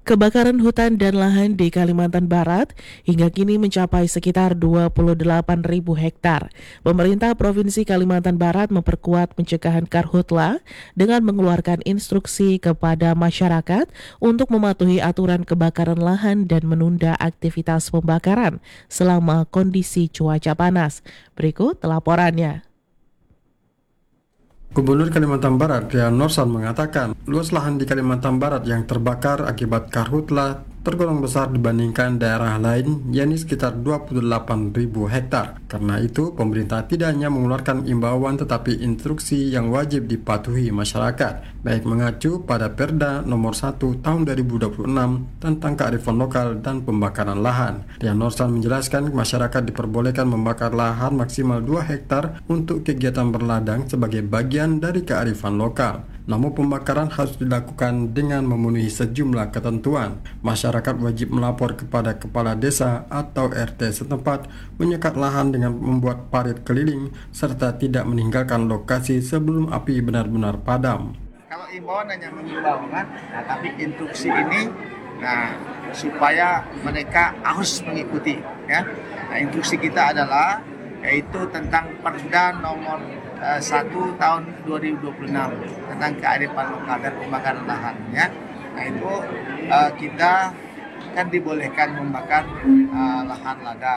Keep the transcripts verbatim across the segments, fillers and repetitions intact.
Kebakaran hutan dan lahan di Kalimantan Barat hingga kini mencapai sekitar dua puluh delapan ribu hektar. Pemerintah Provinsi Kalimantan Barat memperkuat pencegahan karhutla dengan mengeluarkan instruksi kepada masyarakat untuk mematuhi aturan kebakaran lahan dan menunda aktivitas pembakaran selama kondisi cuaca panas. Berikut laporannya. Gubernur Kalimantan Barat, Rian Norsan mengatakan, luas lahan di Kalimantan Barat yang terbakar akibat karhutla tergolong besar dibandingkan daerah lain, yakni sekitar dua puluh delapan ribu hektar. Karena itu, pemerintah tidak hanya mengeluarkan imbauan tetapi instruksi yang wajib dipatuhi masyarakat, baik mengacu pada Perda nomor satu tahun dua ribu dua puluh enam tentang kearifan lokal dan pembakaran lahan. Rian Norsan menjelaskan masyarakat diperbolehkan membakar lahan maksimal dua hektar untuk kegiatan berladang sebagai bagian dari kearifan lokal. Namun pembakaran harus dilakukan dengan memenuhi sejumlah ketentuan. Masyarakat wajib melapor kepada kepala desa atau R T setempat, menyekat lahan dengan membuat parit keliling, serta tidak meninggalkan lokasi sebelum api benar-benar padam. Kalau imbauan hanya mengimbau kan, nah, tapi instruksi ini, nah supaya mereka harus mengikuti, ya. Nah, instruksi kita adalah yaitu tentang Perda nomor uh, satu tahun dua ribu dua puluh enam tentang kearifan lokal dan pembakaran lahan, ya. Nah itu uh, kita kan dibolehkan membakar uh, lahan ladang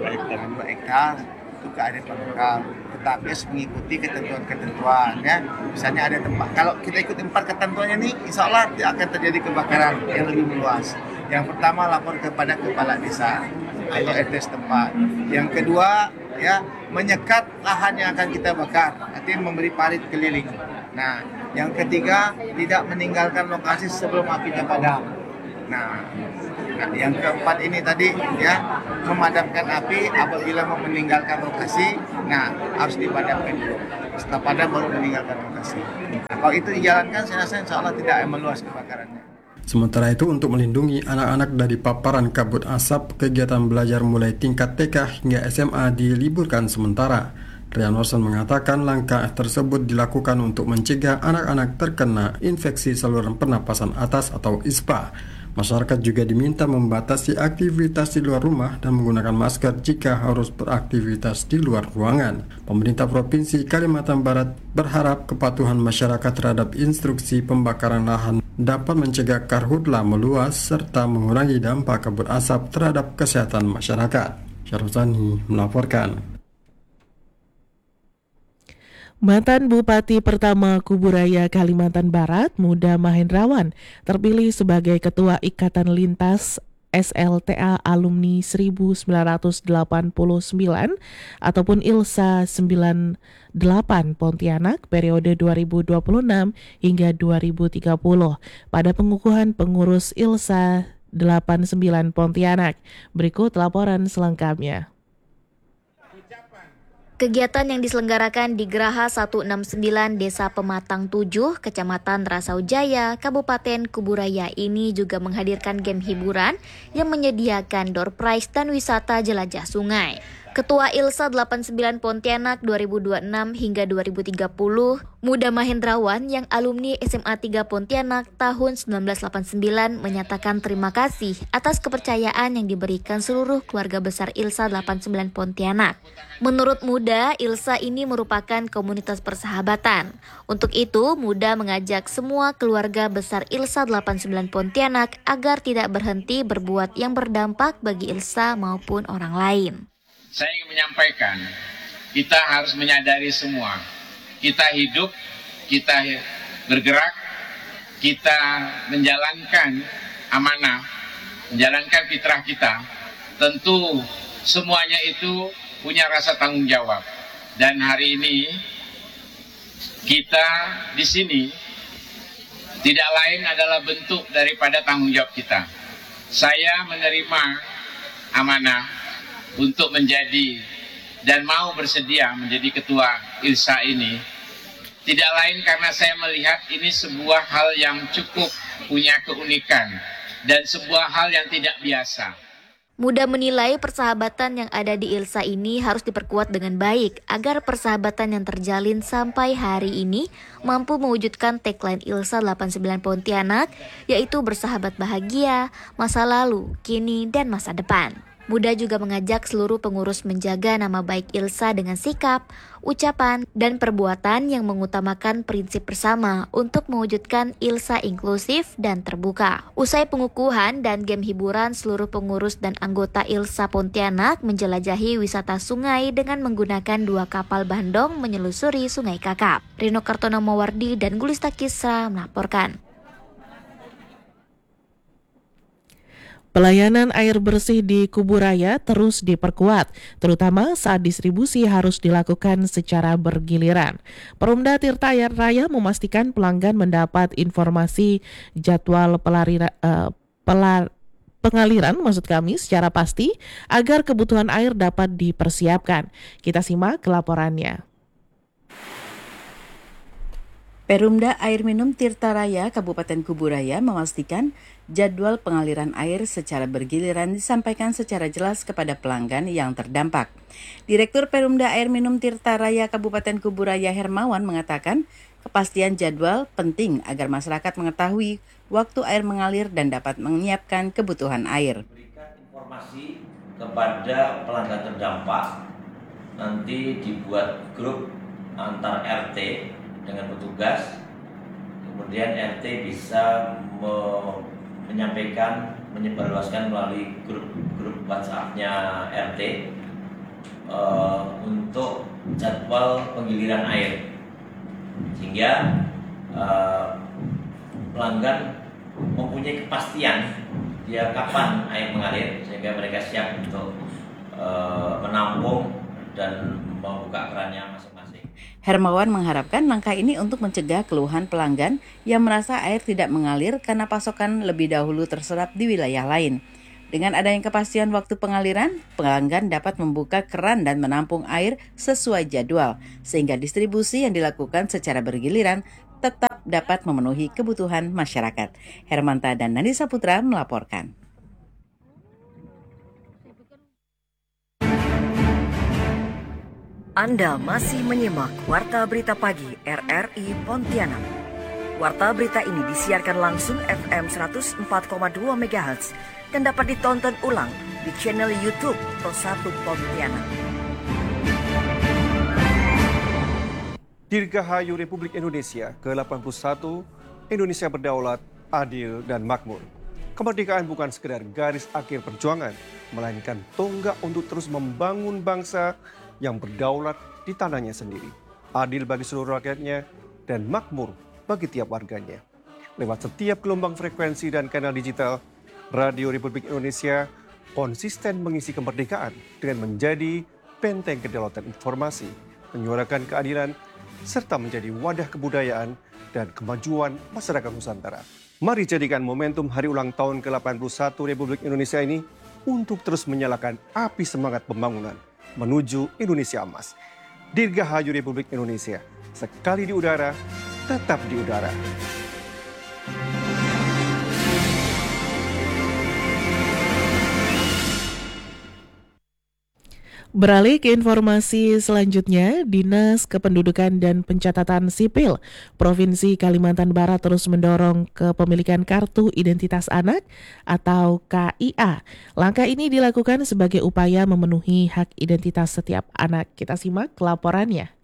dua hektar itu kearifan lokal, tetapi harus mengikuti ketentuan-ketentuan, ya. Misalnya ada tempat, kalau kita ikut empat ketentuannya nih, insya Allah akan terjadi kebakaran yang lebih meluas. Yang pertama, lapor kepada kepala desa atau R T setempat. Yang kedua, ya, menyekat lahan yang akan kita bakar, artinya memberi parit keliling. Nah, yang ketiga, tidak meninggalkan lokasi sebelum apinya padam. Nah, nah yang keempat ini tadi, ya, memadamkan api apabila mau meninggalkan lokasi. Nah, harus dipadamkan dulu. Setelah padam baru meninggalkan lokasi. Nah, kalau itu dijalankan, saya rasa insya Allah tidak meluas kebakarannya. Sementara itu, untuk melindungi anak-anak dari paparan kabut asap, kegiatan belajar mulai tingkat T K hingga S M A diliburkan sementara. Rian Norsan mengatakan langkah tersebut dilakukan untuk mencegah anak-anak terkena infeksi saluran pernapasan atas atau I S P A. Masyarakat juga diminta membatasi aktivitas di luar rumah dan menggunakan masker jika harus beraktivitas di luar ruangan. Pemerintah Provinsi Kalimantan Barat berharap kepatuhan masyarakat terhadap instruksi pembakaran lahan dapat mencegah karhutla meluas serta mengurangi dampak kabut asap terhadap kesehatan masyarakat. Syaruzani melaporkan. Mantan Bupati pertama Kuburaya Kalimantan Barat, Muda Mahendrawan, terpilih sebagai Ketua Ikatan Lintas S L T A Alumni seribu sembilan ratus delapan puluh sembilan ataupun ILSA sembilan puluh delapan Pontianak periode dua ribu dua puluh enam hingga dua ribu tiga puluh pada pengukuhan pengurus ILSA delapan puluh sembilan Pontianak. Berikut laporan selengkapnya. Kegiatan yang diselenggarakan di Geraha seratus enam puluh sembilan Desa Pematang tujuh, Kecamatan Rasau Jaya, Kabupaten Kuburaya ini juga menghadirkan game hiburan yang menyediakan door prize dan wisata jelajah sungai. Ketua ILSA delapan puluh sembilan Pontianak dua ribu dua puluh enam hingga dua ribu tiga puluh, Muda Mahendrawan yang alumni S M A tiga Pontianak tahun seribu sembilan ratus delapan puluh sembilan menyatakan terima kasih atas kepercayaan yang diberikan seluruh keluarga besar ILSA delapan puluh sembilan Pontianak. Menurut Muda, ILSA ini merupakan komunitas persahabatan. Untuk itu, Muda mengajak semua keluarga besar ILSA delapan puluh sembilan Pontianak agar tidak berhenti berbuat yang berdampak bagi ILSA maupun orang lain. Saya ingin menyampaikan, kita harus menyadari semua, kita hidup, kita bergerak, kita menjalankan amanah, menjalankan fitrah kita, tentu semuanya itu punya rasa tanggung jawab. Dan hari ini kita di sini tidak lain adalah bentuk daripada tanggung jawab kita. Saya menerima amanah untuk menjadi dan mau bersedia menjadi ketua ILSA ini, tidak lain karena saya melihat ini sebuah hal yang cukup punya keunikan dan sebuah hal yang tidak biasa. Muda menilai persahabatan yang ada di ILSA ini harus diperkuat dengan baik agar persahabatan yang terjalin sampai hari ini mampu mewujudkan tagline ILSA delapan puluh sembilan Pontianak, yaitu bersahabat bahagia, masa lalu, kini, dan masa depan. Muda juga mengajak seluruh pengurus menjaga nama baik ILSA dengan sikap, ucapan, dan perbuatan yang mengutamakan prinsip bersama untuk mewujudkan ILSA inklusif dan terbuka. Usai pengukuhan dan game hiburan, seluruh pengurus dan anggota ILSA Pontianak menjelajahi wisata sungai dengan menggunakan dua kapal bandong menyelusuri Sungai Kakap. Rino Kartono Mawardi dan Gulista Kisra melaporkan. Pelayanan air bersih di Kuburaya terus diperkuat, terutama saat distribusi harus dilakukan secara bergiliran. Perumda Tirta Air Raya memastikan pelanggan mendapat informasi jadwal pelarira, uh, pelar, pengaliran maksud kami secara pasti agar kebutuhan air dapat dipersiapkan. Kita simak laporannya. Perumda Air Minum Tirta Raya Kabupaten Kuburaya memastikan jadwal pengaliran air secara bergiliran disampaikan secara jelas kepada pelanggan yang terdampak. Direktur Perumda Air Minum Tirta Raya Kabupaten Kuburaya Hermawan mengatakan kepastian jadwal penting agar masyarakat mengetahui waktu air mengalir dan dapat menyiapkan kebutuhan air. Berikan informasi kepada pelanggan terdampak, nanti dibuat grup antar R T dengan petugas, kemudian R T bisa me- menyampaikan, menyebarluaskan melalui grup-grup WhatsApp-nya R T uh, untuk jadwal penggiliran air, sehingga uh, pelanggan mempunyai kepastian dia kapan air mengalir, sehingga mereka siap untuk uh, menampung dan membuka kerannya masing-masing. Hermawan mengharapkan langkah ini untuk mencegah keluhan pelanggan yang merasa air tidak mengalir karena pasokan lebih dahulu terserap di wilayah lain. Dengan adanya kepastian waktu pengaliran, pelanggan dapat membuka keran dan menampung air sesuai jadwal, sehingga distribusi yang dilakukan secara bergiliran tetap dapat memenuhi kebutuhan masyarakat. Hermanta dan Nandi Saputra melaporkan. Anda masih menyimak Warta Berita Pagi R R I Pontianak. Warta berita ini disiarkan langsung F M seratus empat koma dua megahertz dan dapat ditonton ulang di channel YouTube Pro satu Pontianak. Dirgahayu Republik Indonesia ke delapan puluh satu, Indonesia berdaulat, adil, dan makmur. Kemerdekaan bukan sekedar garis akhir perjuangan, melainkan tonggak untuk terus membangun bangsa yang berdaulat di tanahnya sendiri, adil bagi seluruh rakyatnya, dan makmur bagi tiap warganya. Lewat setiap gelombang frekuensi dan kanal digital, Radio Republik Indonesia konsisten mengisi kemerdekaan dengan menjadi benteng kedaulatan informasi, menyuarakan keadilan, serta menjadi wadah kebudayaan dan kemajuan masyarakat Nusantara. Mari jadikan momentum hari ulang tahun ke delapan puluh satu Republik Indonesia ini untuk terus menyalakan api semangat pembangunan menuju Indonesia Emas. Dirgahayu Republik Indonesia, sekali di udara, tetap di udara. Beralih ke informasi selanjutnya, Dinas Kependudukan dan Pencatatan Sipil Provinsi Kalimantan Barat terus mendorong kepemilikan Kartu Identitas Anak atau K I A. Langkah ini dilakukan sebagai upaya memenuhi hak identitas setiap anak. Kita simak laporannya.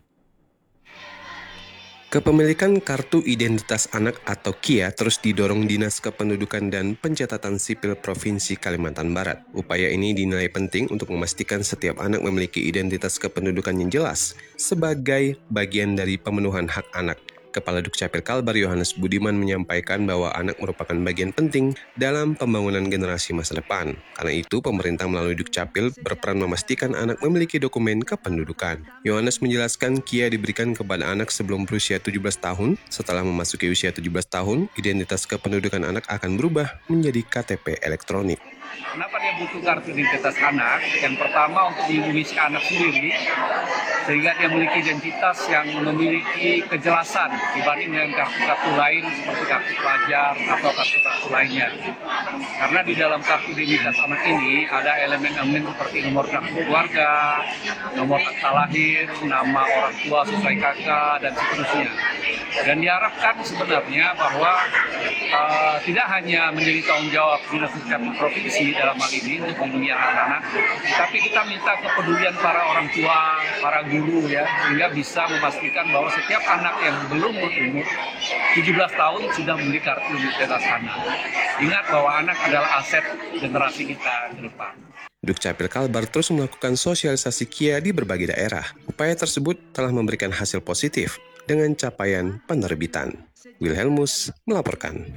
Kepemilikan Kartu Identitas Anak atau K I A terus didorong Dinas Kependudukan dan Pencatatan Sipil Provinsi Kalimantan Barat. Upaya ini dinilai penting untuk memastikan setiap anak memiliki identitas kependudukan yang jelas sebagai bagian dari pemenuhan hak anak. Kepala Dukcapil Kalbar Yohanes Budiman menyampaikan bahwa anak merupakan bagian penting dalam pembangunan generasi masa depan. Karena itu, pemerintah melalui Dukcapil berperan memastikan anak memiliki dokumen kependudukan. Yohanes menjelaskan K I A diberikan kepada anak sebelum berusia tujuh belas tahun. Setelah memasuki usia tujuh belas tahun, identitas kependudukan anak akan berubah menjadi K T P elektronik. Kenapa dia butuh kartu identitas anak? Yang pertama untuk melindungi si anak sendiri, sehingga dia memiliki identitas yang memiliki kejelasan dibanding dengan kartu-kartu lain seperti kartu pelajar atau kartu-kartu lainnya. Karena di dalam kartu identitas anak ini ada elemen-elemen seperti nomor kartu keluarga, nomor akta lahir, nama orang tua sesuai kakak, dan seterusnya. Dan diharapkan sebenarnya bahwa uh, tidak hanya menjadi tanggung jawab Dinas Dukcapil Provinsi dalam hal ini untuk melindungi anak-anak, tapi kita minta kepedulian para orang tua, para guru ya, sehingga bisa memastikan bahwa setiap anak yang belum berumur tujuh belas tahun sudah memiliki kartu identitas anak. Ingat bahwa anak adalah aset generasi kita ke depan. Dukcapil Kalbar terus melakukan sosialisasi Kia di berbagai daerah. Upaya tersebut telah memberikan hasil positif dengan capaian penerbitan. Wilhelmus melaporkan.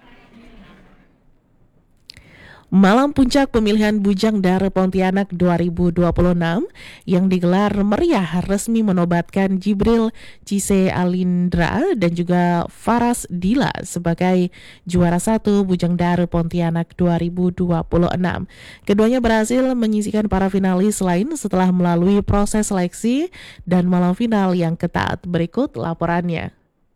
Malam puncak pemilihan Bujang Dara Pontianak dua ribu dua puluh enam yang digelar meriah resmi menobatkan Jibril Cise Alindra dan juga Faras Dila sebagai juara satu Bujang Dara Pontianak dua ribu dua puluh enam. Keduanya berhasil menyisihkan para finalis lain setelah melalui proses seleksi dan malam final yang ketat. Berikut laporannya.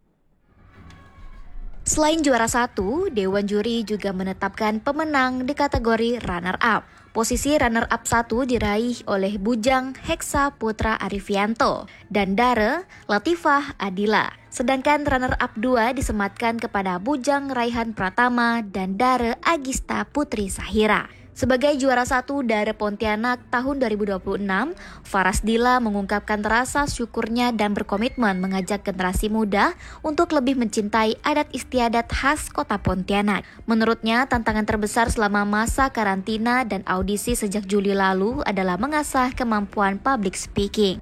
Selain juara satu, Dewan Juri juga menetapkan pemenang di kategori runner-up. Posisi runner-up satu diraih oleh Bujang Heksa Putra Arifianto dan Dara Latifah Adila. Sedangkan runner-up dua disematkan kepada Bujang Raihan Pratama dan Dara Agista Putri Sahira. Sebagai juara satu Dara Pontianak tahun dua ribu dua puluh enam, Faras Dila mengungkapkan rasa syukurnya dan berkomitmen mengajak generasi muda untuk lebih mencintai adat istiadat khas kota Pontianak. Menurutnya, tantangan terbesar selama masa karantina dan audisi sejak Juli lalu adalah mengasah kemampuan public speaking.